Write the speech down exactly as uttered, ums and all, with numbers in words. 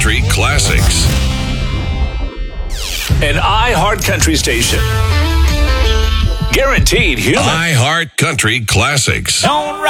Country Classics. An iHeart Country station. Guaranteed human. iHeart Country Classics. Don't